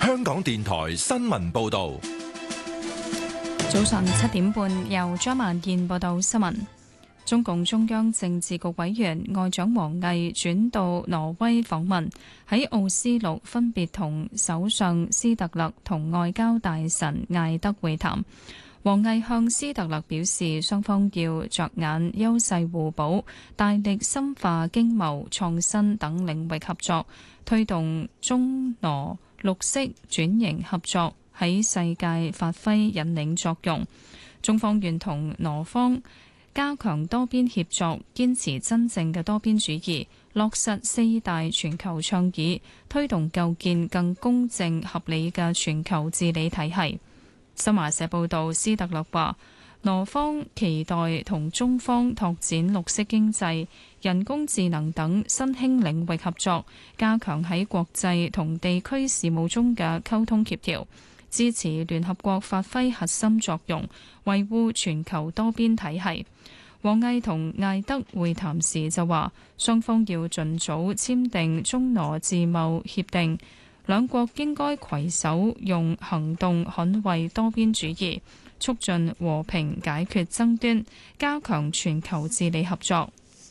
香港電台新聞報道。 早上7點半，由張萬燕報道新聞。中共中央政治局委員外長王毅轉到挪威訪問，喺奧斯陸分別同首相斯特勒同外交大臣艾德會談。王毅向斯特勒表示，雙方要着眼優勢互補，大力深化經貿、創新等領域合作，推動中挪綠色轉型合作喺世界發揮引領作用。中方願同挪方加強多邊協作，堅持真正嘅多邊主義，落實4大全球倡議，推動構建更公正合理嘅全球治理體系。新華社報道，斯特勒話，挪方期待同中方拓展綠色經濟、人工智能等新興領域合作，加強喺國際同地區事務中嘅溝通協調，支持聯合國發揮核心作用，維護全球多邊體系。王毅同艾德會談時就話，雙方要盡早簽訂中挪自貿協定，兩國應該攜手用行動捍衛多邊主義，促進和平解決爭端，加強全球治理合作。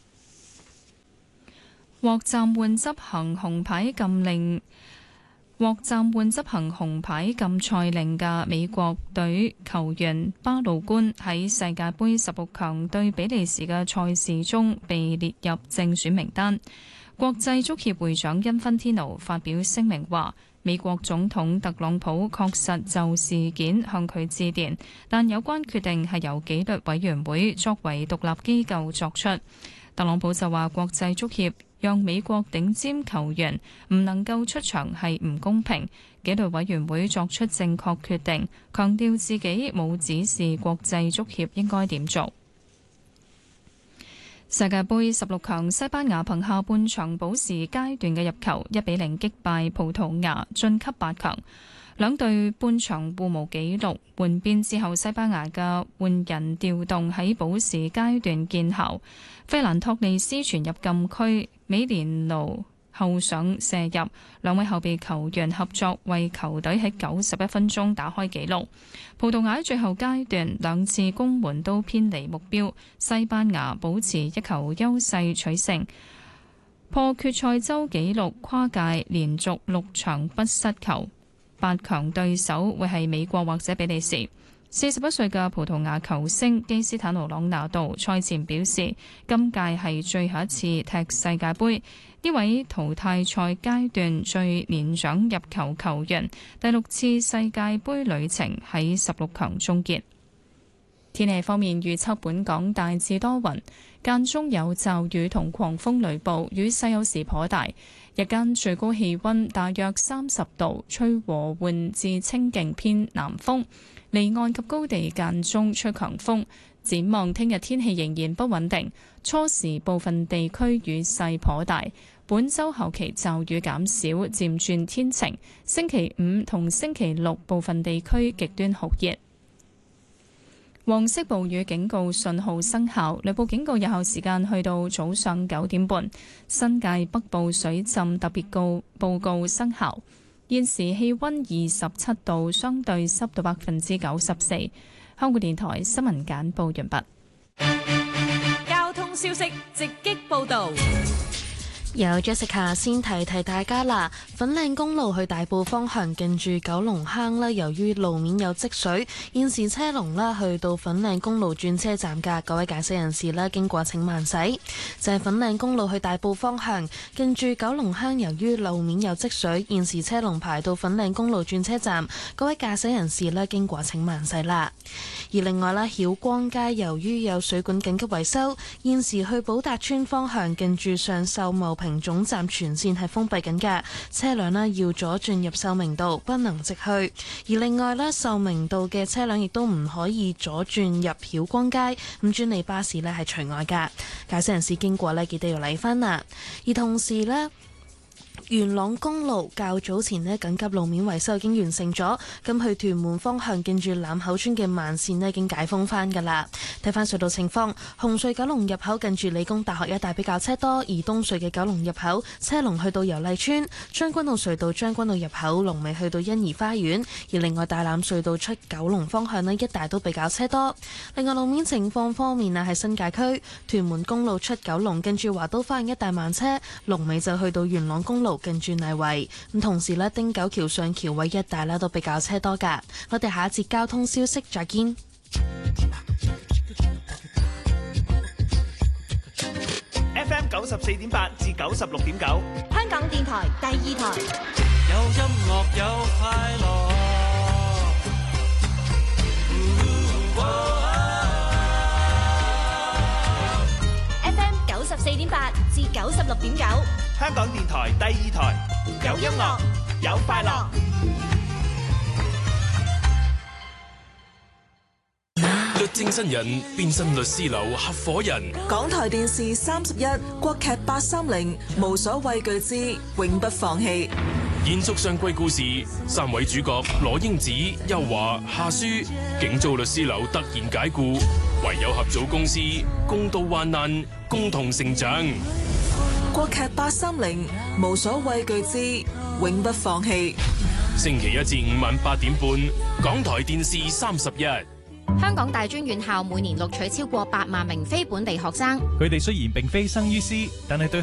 獲暫緩執行紅牌禁賽令嘅美國隊球員巴魯官喺世界盃16強對比利時嘅賽事中被列入正選名單。國際足協會長因芬天奴發表聲明話，美國總統特朗普確實就事件向佢致電，但有關決定係由紀律委員會作為獨立機構作出。特朗普就話，國際足協讓美國頂尖球員唔能夠出場係唔公平，紀律委員會作出正確決定，強調自己冇指示國際足協應該點做。世界盃16強，西班牙憑下半場補時階段嘅入球1-0擊敗葡萄牙，晉級8強。兩隊半場互無紀錄，換邊之後，西班牙嘅換人調動喺補時階段見效。費蘭托利斯傳入禁區，美連奴後上射入，兩位後備球員合作為球隊喺91分鐘打開紀錄。葡萄牙喺最後階段兩次攻門都偏離目標，西班牙保持1球優勢取勝，破決賽周紀錄，跨界連續6場不失球。8強對手會係美國或者比利時。41歲嘅葡萄牙球星基斯坦奴朗拿度賽前表示，今屆係最後一次踢世界盃。呢位淘汰賽階段最年長入球球員，第6次世界盃旅程喺16強終結。天氣方面預測，本港大致多雲，間中有驟雨同狂風雷暴，雨勢有時頗大。日間最高氣溫大約30度，吹和緩至清勁偏南風，離岸及高地間中吹強風。展望聽日天氣仍然不穩定，初時部分地區雨勢頗大。本週後期驟雨減少，漸轉天晴。星期5同星期6部分地區極端酷熱。黃色暴雨警告信號生效，雷暴警告有效時間去到早上9點半。新界北部水浸特別報告生效。現時氣溫27度，相對濕度94%。香港電台新聞簡報完畢。 交通消息直擊報道。 有 Jessica 先提大家啦，粉嶺公路去大埔方向近住九龍坑啦，由於路面有積水，現時車龍啦去到粉嶺公路轉車站㗎，各位駕駛人士啦經過請慢駛。就係粉嶺公路去大埔方向近住九龍坑，由於路面有積水，現時車龍排到粉嶺公路轉車站，各位駕駛人士啦經過請慢駛啦。而另外啦，曉光街由於有水管緊急維修，現時去寶達村方向近住上秀茂坪總站全線係封閉緊嘅，車輛啦要左轉入秀明道，不能直去。而另外啦，秀明道嘅車輛亦都唔可以左轉入曉光街，咁專利巴士呢係除外噶。駕駛人士經過呢，記得要嚟返啦。而同時呢， 元朗公路較早前呢緊急路面維修已經完成咗，咁去屯門方向近住欖口村嘅慢線呢已經解封返㗎啦。睇返隧道情況，紅隧九龍入口近住理工大學一帶比較車多，而東隧嘅九龍入口車龍去到油麗村，將軍澳隧道將軍澳入口龍尾去到欣怡花園，而另外大欖隧道出九龍方向呢一帶都比較車多。另外路面情況方面啊，喺新界區屯門公路出九龍近住華都花園一帶慢車，龍尾就去到元朗公路近住泥圍。咁同時呢，汀九橋上橋位一帶呢都比較車多㗎。我哋下一節交通消息再見。 FM 94.8至96.9， 香港電台第二台。 有音樂有快樂。 FM 94.8至96.9， 香港電台第二台，有音樂有快樂。 律政新人變身律師樓合夥人。 港台電視31國劇830，無所畏懼之永不放棄。 延續上季故事，三位主角羅英子、邱華、夏書，竟遭律師樓突然解雇，唯有合組公司，共度患難，共同成長。 國劇830，無所畏懼之永不放棄。 星期一至五晚8點半，港台電視31。 香港大專院校每年錄取超過8萬名非本地學生， 佢哋雖然並非生於斯，但係對